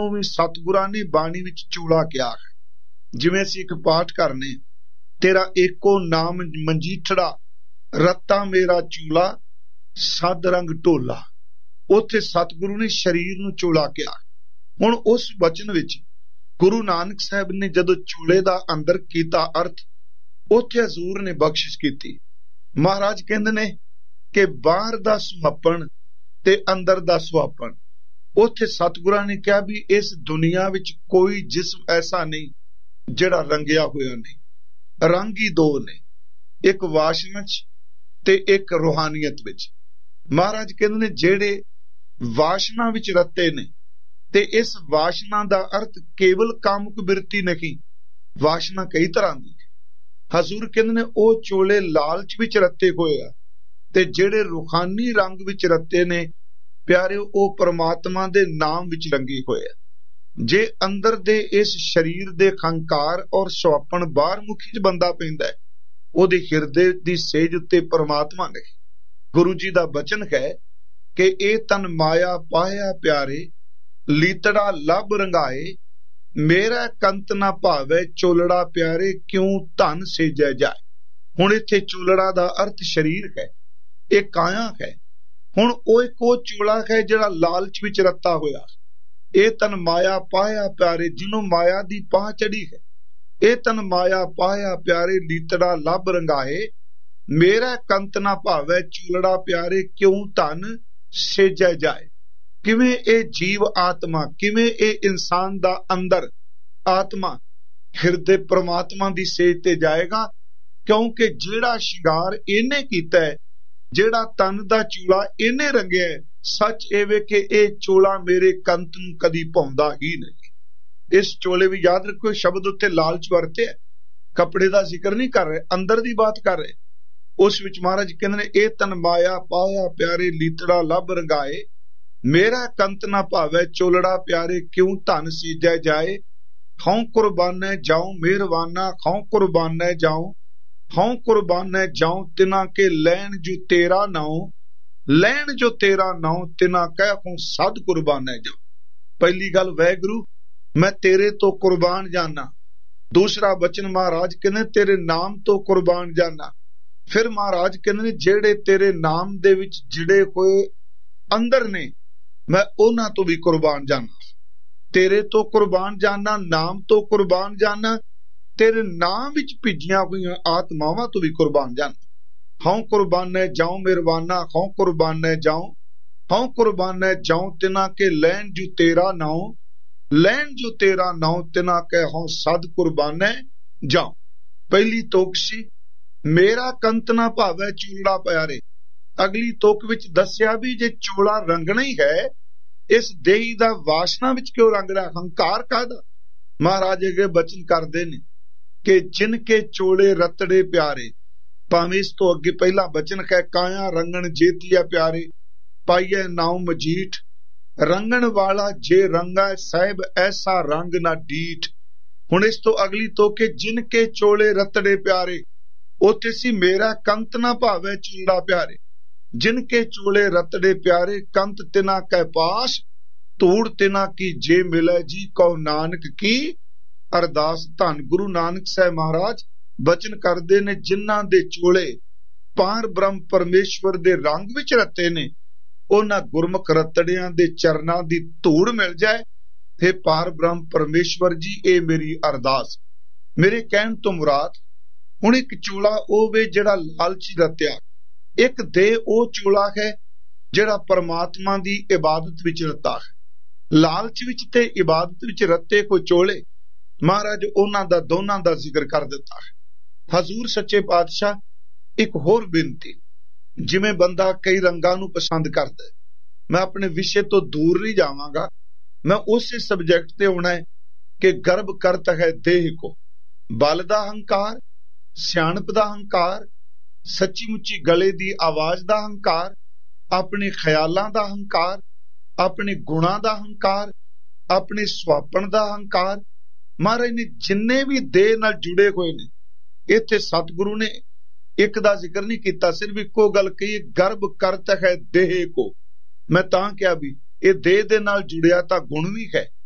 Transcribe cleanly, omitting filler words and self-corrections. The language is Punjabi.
ਨੂੰ ਵੀ ਸਤਿਗੁਰਾਂ ਨੇ ਬਾਣੀ ਵਿੱਚ ਚੂਲਾ ਕਿਹਾ ਹੈ। ਜਿਵੇਂ ਅਸੀਂ ਇੱਕ ਪਾਠ ਕਰਨੇ, ਤੇਰਾ ਏਕੋ ਨਾਮ ਮੰਜੀਠੜਾ, ਰੱਤਾ ਮੇਰਾ ਚੂਲਾ, ਸਦ ਰੰਗ ਢੋਲਾ। ਉੱਥੇ ਸਤਿਗੁਰੂ ਨੇ ਸਰੀਰ ਨੂੰ ਚੂਲਾ ਕਿਹਾ। ਹੁਣ ਉਸ ਵਚਨ ਵਿੱਚ ਗੁਰੂ ਨਾਨਕ ਸਾਹਿਬ ਨੇ ਜਦੋਂ ਚੂਲੇ ਦਾ ਅੰਦਰ ਕੀਤਾ ਅਰਥ, ਉੱਥੇ ਹਜ਼ੂਰ ਨੇ ਬਖਸ਼ਿਸ਼ ਕੀਤੀ। ਮਹਾਰਾਜ ਕਹਿੰਦੇ ਨੇ ਕਿ ਬਾਹਰ ਦਾ ਸੁਹੱਪਣ ਤੇ ਅੰਦਰ ਦਾ ਸੁਹੱਪਣ। ਉੱਥੇ ਸਤਿਗੁਰਾਂ ਨੇ ਕਿਹਾ ਵੀ ਇਸ ਦੁਨੀਆ ਵਿੱਚ ਕੋਈ ਜਿਸਮ ਐਸਾ ਨਹੀਂ ਜਿਹੜਾ ਰੰਗਿਆ ਹੋਇਆ ਨਹੀਂ। ਰੰਗ ਹੀ ਦੋ ਨੇ, ਇੱਕ ਵਾਸ਼ਨਾ ਚ ਤੇ ਇੱਕ ਰੂਹਾਨੀਅਤ ਵਿੱਚ। ਮਹਾਰਾਜ ਕਹਿੰਦੇ ਨੇ ਜਿਹੜੇ ਵਾਸ਼ਨਾ ਵਿੱਚ ਰੱਤੇ ਨੇ, ਤੇ ਇਸ ਵਾਸ਼ਨਾ ਦਾ ਅਰਥ ਕੇਵਲ ਕਾਮੁਕ ਬਿਰਤੀ ਨਹੀਂ, ਵਾਸ਼ਨਾ ਕਈ ਤਰ੍ਹਾਂ ਦੀ ਹੈ। ਹਜ਼ੂਰ ਕਹਿੰਦੇ ਨੇ ਉਹ ਚੋਲੇ ਲਾਲਚ ਵਿੱਚ ਰੱਤੇ ਹੋਏ ਆ, ਤੇ ਜਿਹੜੇ ਰੂਹਾਨੀ ਰੰਗ ਵਿੱਚ ਰੱਤੇ ਨੇ ਪਿਆਰਿਓ, ਉਹ ਪਰਮਾਤਮਾ ਦੇ ਨਾਮ ਵਿੱਚ ਰੰਗੇ ਹੋਏ ਆ। ਜੇ ਅੰਦਰ ਦੇ ਇਸ ਸਰੀਰ ਦੇ ਹੰਕਾਰ ਔਰ ਸੁਹੱਪਣ ਬਾਹਰ ਮੁਖੀ ਚ ਬੰਦਾ ਪੈਂਦਾ ਹੈ, ਉਹਦੇ ਹਿਰਦੇ ਦੀ ਸੇਜ ਉੱਤੇ ਪਰਮਾਤਮਾ ਨਹੀਂ। ਗੁਰੂ ਜੀ ਦਾ ਬਚਨ ਹੈ ਕਿ ਇਹ ਤਨ ਮਾਇਆ ਪਾਇਆ ਪਿਆਰੇ, ਲੀਤੜਾ ਲੱਭ ਰੰਗਾਏ, ਮੇਰਾ ਕੰਤ ਨਾ ਭਾਵੇ ਚੋਲੜਾ ਪਿਆਰੇ, ਕਿਉਂ ਧਨ ਸੇਜੈ ਜਾਏ। ਹੁਣ ਇੱਥੇ ਚੋਲੜਾ ਦਾ ਅਰਥ ਸਰੀਰ ਹੈ, ਇਹ ਕਾਇਆ ਹੈ। ਹੁਣ ਉਹ ਇੱਕ ਉਹ ਚੋਲਾ ਹੈ ਜਿਹੜਾ ਲਾਲਚ ਵਿੱਚ ਰੱਤਾ ਹੋਇਆ। ਇਹ ਤਨ ਮਾਇਆ ਪਾਇਆ ਪਿਆਰੇ, ਜਿਹਨੂੰ ਮਾਇਆ ਦੀ ਪਾਹ ਚੜੀ ਹੈ। ਇਹ ਤਨ ਮਾਇਆ ਪਾਇਆ ਪਿਆਰੇ, ਲੀਤੜਾ ਲੱਭ ਰੰਗਾਏ, ਮੇਰਾ ਕੰਤ ਨਾ ਭਾਵੇ ਚੋਲੜਾ ਪਿਆਰੇ, ਕਿਉਂ ਧਨ ਸੇਜੈ ਜਾਏ। ਕਿਵੇਂ ਇਹ ਜੀਵ ਆਤਮਾ, ਕਿਵੇਂ ਇਹ ਇਨਸਾਨ ਦਾ ਅੰਦਰ ਆਤਮਾ ਹਿਰਦੇ ਪ੍ਰਮਾਤਮਾ ਦੀ ਸੇਜ ਤੇ ਜਾਏਗਾ? ਕਿਉਂਕਿ ਜਿਹੜਾ ਸ਼ਿੰਗਾਰ ਇਹਨੇ ਕੀਤਾ ਹੈ, ਜਿਹੜਾ ਤਨ ਦਾ ਚੂਲਾ ਇਹਨੇ ਰੰਗਿਆ ਹੈ, ਸੱਚ ਇਹ ਵੇ ਕਿ ਇਹ ਚੋਲਾ ਮੇਰੇ ਕੰਤ ਨੂੰ ਕਦੀ ਪਾਉਂਦਾ ਹੀ ਨਹੀਂ। ਇਸ ਚੋਲੇ ਵੀ ਯਾਦ ਰੱਖੋ, ਸ਼ਬਦ ਉੱਤੇ ਲਾਲਚ ਵਰਤਿਆ, ਕੱਪੜੇ ਦਾ ਜ਼ਿਕਰ ਨਹੀਂ ਕਰ ਰਹੇ, ਅੰਦਰ ਦੀ ਬਾਤ ਕਰ ਰਹੇ। ਉਸ ਵਿੱਚ ਮਹਾਰਾਜ ਕਹਿੰਦੇ ਨੇ ਇਹ ਤਨ ਮਾਇਆ ਪਾਇਆ ਪਿਆਰੇ, ਲੀਤੜਾ ਲੱਭ ਰੰਗਾਏ, ਮੇਰਾ ਕੰਤ ਨਾ ਭਾਵੇ ਚੋਲੜਾ ਪਿਆਰੇ, ਕਿਉਂ ਧਨ ਸੀਜੈ ਜਾਏ। ਹਉ ਕੁਰਬਾਨੈ ਜਾਉ ਮਿਹਰਬਾਨਾ, ਹਉ ਕੁਰਬਾਨੈ ਜਾਉ, ਹਉ ਕੁਰਬਾਨੈ ਜਾਉ, ਤਿਨਾ ਕੇ ਲੈਣ ਜੋ ਤੇਰਾ ਨਾਉ, ਲੈਣ ਜੋ ਤੇਰਾ ਨਾਉ, ਤਿਨਾ ਕਹਿ ਹਉ ਸਦ ਕੁਰਬਾਨੈ ਜਾਉ। ਪਹਿਲੀ ਗੱਲ, ਵਾਹਿਗੁਰੂ ਮੈਂ ਤੇਰੇ ਤੋਂ ਕੁਰਬਾਨ ਜਾਨਾ। ਦੂਸਰਾ ਬਚਨ ਮਹਾਰਾਜ ਕਹਿੰਦੇ ਤੇਰੇ ਨਾਮ ਤੋਂ ਕੁਰਬਾਨ ਜਾਨਾ। ਫਿਰ ਮਹਾਰਾਜ ਕਹਿੰਦੇ ਨੇ ਜਿਹੜੇ ਤੇਰੇ ਨਾਮ ਦੇ ਵਿੱਚ ਜਿੜੇ ਹੋਏ ਅੰਦਰ ਨੇ, ਮੈਂ ਉਹਨਾਂ ਤੋਂ ਵੀ ਕੁਰਬਾਨ ਜਾਨਾ। ਤੇਰੇ ਤੋਂ ਕੁਰਬਾਨ ਜਾਨਾ, ਨਾਮ ਤੋਂ ਕੁਰਬਾਨ ਜਾਨਾ, ਤੇਰੇ ਨਾਮ ਵਿੱਚ ਭਿੱਜੀਆਂ ਹੋਈਆਂ ਆਤਮਾਵਾਂ ਤੋਂ ਵੀ ਕੁਰਬਾਨ ਜਾਨਾ। ਹਉ ਕੁਰਬਾਨੈ ਜਾਉ ਮਿਹਰਬਾਨਾ, ਹਉ ਕੁਰਬਾਨੈ ਜਾਉ, ਹਉ ਕੁਰਬਾਨੈ ਜਾਉ, ਤਿਨਾ ਕੇ ਲੈਣ ਜੋ ਤੇਰਾ ਨਾਉ, ਲੈਣ ਜੋ ਤੇਰਾ ਨਾਉ, ਤਿਨਾ ਕੇ ਹਉ ਸਦ ਕੁਰਬਾਨੈ ਜਾਉ। ਪਹਿਲੀ ਤੋਕ ਸੀ ਮੇਰਾ ਕੰਤ ਨਾ ਭਾਵੇ ਚੋਲਾ ਪਿਆਰੇ। ਅਗਲੀ ਤੋਕ ਵਿੱਚ ਦੱਸਿਆ ਵੀ ਜੇ ਚੋਲਾ ਰੰਗਣਾ ਹੀ ਹੈ, ਇਸ ਦੇਹੀ ਦਾ ਵਾਸ਼ਨਾ ਵਿੱਚ ਕਿਉਂ ਰੰਗਣਾ, ਹੰਕਾਰ ਕਾਹਦਾ? ਮਹਾਰਾਜ ਅੱਗੇ ਬਚਨ ਕਰਦੇ ਨੇ ਕਿ ਜਿਨ ਕੇ ਚੋਲੇ ਰਤੜੇ ਪਿਆਰੇ। ਭਾਵੇਂ ਇਸ ਤੋਂ ਅੱਗੇ ਪਹਿਲਾ ਬਚਨ ਹੈ ਕਾਇਆ ਰੰਗਣ ਜੇਤੀਆ ਪਿਆਰੇ, ਪਾਈਐ ਨਾਉ ਮਜੀਠ, ਰੰਗਣ ਵਾਲਾ ਜੇ ਰੰਗਾ ਸਾਹਿਬ ਐਸਾ ਰੰਗ ਨਾ ਡੀਠ। ਹੁਣ ਇਸ ਤੋਂ ਅਗਲੀ ਤੋਕੇ ਜਿਨ ਕੇ ਚੋਲੇ ਰਤੜੇ ਪਿਆਰੇ, ਉੱਥੇ ਸੀ ਮੇਰਾ ਕੰਤ ਨਾ ਭਾਵੇ ਚੋਲਾ ਪਿਆਰੇ। ਜਿਨ ਕੇ ਚੋਲੇ ਰਤੜੇ ਪਿਆਰੇ, ਕੰਤ ਤਿਨਾ ਕੈ ਪਾਸ, ਧੂੜ ਤਿਨਾ ਕੀ ਜੇ ਮਿਲੇ ਜੀ, ਕਉ ਨਾਨਕ ਕੀ ਅਰਦਾਸ। ਧੰਨ ਗੁਰੂ ਨਾਨਕ ਸਾਹਿਬ ਮਹਾਰਾਜ ਬਚਨ ਕਰਦੇ ਨੇ ਜਿਨ੍ਹਾਂ ਦੇ ਚੋਲੇ ਪਾਰ ਬ੍ਰਹਮ ਪਰਮੇਸ਼ਵਰ ਦੇ ਰੰਗ ਵਿੱਚ ਰੱਤੇ ਨੇ, ਉਹਨਾਂ ਗੁਰਮੁਖ ਰਤੜਿਆਂ ਦੇ ਚਰਨਾਂ ਦੀ ਧੂੜ ਮਿਲ ਜਾਏ। ਤੇ ਪਾਰ ਬ੍ਰਹਮ ਪਰਮੇਸ਼ਵਰ ਜੀ, ਇਹ ਮੇਰੀ ਅਰਦਾਸ। ਮੇਰੇ ਕਹਿਣ ਤੋਂ ਮੁਰਾਦ ਹੁਣ ਇੱਕ ਚੋਲਾ ਉਹ ਵੇ ਜਿਹੜਾ ਲਾਲਚ ਰਤਿਆ, ਇੱਕ ਦੇ ਉਹ ਚੋਲਾ ਹੈ ਜਿਹੜਾ ਪਰਮਾਤਮਾ ਦੀ ਇਬਾਦਤ ਵਿੱਚ ਰੱਤਾ ਹੈ। ਲਾਲਚ ਵਿੱਚ ਤੇ ਇਬਾਦਤ ਵਿੱਚ ਰੱਤੇ ਕੋਈ ਚੋਲੇ, ਮਹਾਰਾਜ ਉਹਨਾਂ ਦਾ ਦੋਨਾਂ ਦਾ ਜ਼ਿਕਰ ਕਰ ਦਿੱਤਾ ਹੈ। ਹਜ਼ੂਰ ਸੱਚੇ ਪਾਤਸ਼ਾਹ ਇੱਕ ਹੋਰ ਬੇਨਤੀ, ਜਿਵੇਂ ਬੰਦਾ ਕਈ ਰੰਗਾਂ ਨੂੰ ਪਸੰਦ ਕਰਦਾ, ਮੈਂ ਆਪਣੇ ਵਿਸ਼ੇ ਤੋਂ ਦੂਰ ਨਹੀਂ ਜਾਵਾਂਗਾ, ਮੈਂ ਉਸੇ ਸਬਜੈਕਟ ਤੇ ਆਉਣਾ ਹੈ ਕਿ ਗਰਭ ਕਰਤ ਹੈ ਦੇਹ ਕੋ। ਬਲ ਦਾ ਹੰਕਾਰ, ਸਿਆਣਪ ਦਾ ਹੰਕਾਰ, ਸੱਚੀ ਮੁੱਚੀ ਗਲੇ ਦੀ ਆਵਾਜ਼ ਦਾ ਹੰਕਾਰ, ਆਪਣੇ ਖਿਆਲਾਂ ਦਾ ਹੰਕਾਰ, ਆਪਣੇ ਗੁਣਾਂ ਦਾ ਹੰਕਾਰ, ਆਪਣੇ ਸੁਆਪਣ ਦਾ ਹੰਕਾਰ। ਮਹਾਰਾਜ ਨੇ ਜਿੰਨੇ ਵੀ ਦੇਹ ਨਾਲ ਜੁੜੇ ਹੋਏ ਨੇ, ਇੱਥੇ ਸਤਿਗੁਰੂ ਨੇ ਇੱਕ ਦਾ ਜ਼ਿਕਰ ਨਹੀਂ ਕੀਤਾ, ਸਿਰਫ ਇੱਕੋ ਗੱਲ ਕਹੀ, ਗਰਭ ਕਰਤ ਹੈ ਦੇਹ ਕੋ। ਮੈਂ ਤਾਂ ਕਿਹਾ ਵੀ ਇਹ ਦੇਹ ਦੇ ਨਾਲ ਜੁੜਿਆ ਤਾਂ ਗੁਣ ਵੀ ਹੈ,